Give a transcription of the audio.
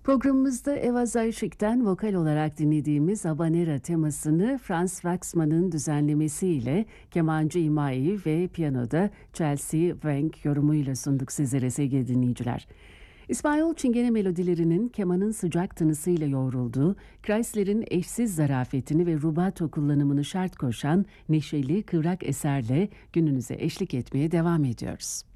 Programımızda Eva Zayşik'ten vokal olarak dinlediğimiz Habanera temasını Franz Waxman'ın düzenlemesiyle kemancı İmai ve piyanoda Chelsea Wang yorumuyla sunduk sizlere sevgili dinleyiciler. İspanyol çingene melodilerinin kemanın sıcak tınısıyla yoğrulduğu, Kreisler'in eşsiz zarafetini ve rubato kullanımını şart koşan neşeli, kıvrak eserle gününüze eşlik etmeye devam ediyoruz.